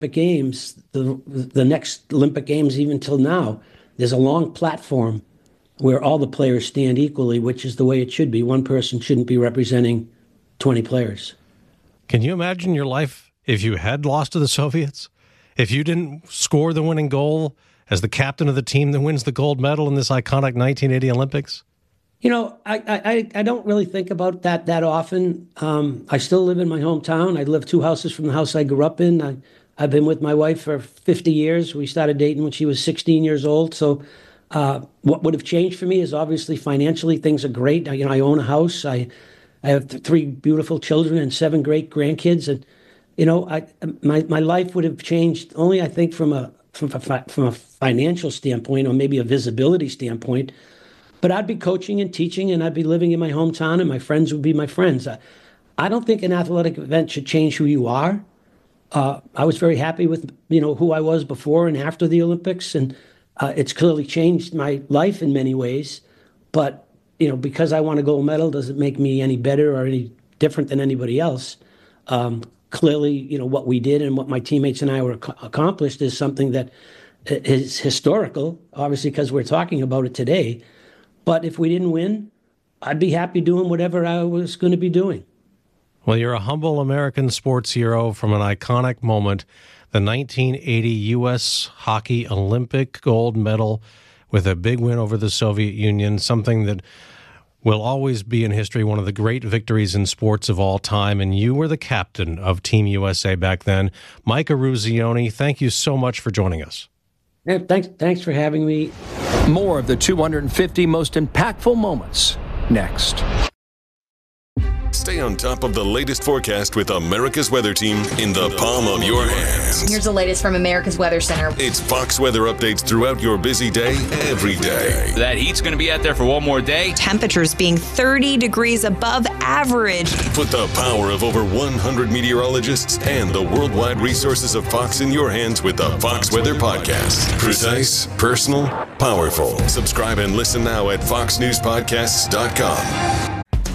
Games, the next Olympic Games, even till now, there's a long platform where all the players stand equally, which is the way it should be. One person shouldn't be representing 20 players. Can you imagine your life if you had lost to the Soviets? If you didn't score the winning goal as the captain of the team that wins the gold medal in this iconic 1980 Olympics? I don't really think about that often. I still live in my hometown. I live 2 houses from the house I grew up in. I've been with my wife for 50 years. We started dating when she was 16 years old. So what would have changed for me is obviously financially things are great. I own a house. I have 3 beautiful children and 7 great grandkids. And, my life would have changed only, I think, from a financial standpoint or maybe a visibility standpoint. But I'd be coaching and teaching, and I'd be living in my hometown, and my friends would be my friends. I don't think an athletic event should change who you are. I was very happy with, who I was before and after the Olympics, and it's clearly changed my life in many ways. But, because I won a gold medal doesn't make me any better or any different than anybody else. Clearly, what we did and what my teammates and I were accomplished is something that is historical, obviously, because we're talking about it today. But if we didn't win, I'd be happy doing whatever I was going to be doing. Well, you're a humble American sports hero from an iconic moment, the 1980 U.S. Hockey Olympic gold medal with a big win over the Soviet Union, something that will always be in history, one of the great victories in sports of all time. And you were the captain of Team USA back then. Mike Eruzione, thank you so much for joining us. Yeah, thanks for having me. More of the 250 most impactful moments next. Stay on top of the latest forecast with America's Weather Team in the palm of your hands. Here's the latest from America's Weather Center. It's Fox weather updates throughout your busy day, every day. That heat's going to be out there for one more day. Temperatures being 30 degrees above average. Put the power of over 100 meteorologists and the worldwide resources of Fox in your hands with the Fox Weather Podcast. Precise, personal, powerful. Subscribe and listen now at foxnewspodcasts.com.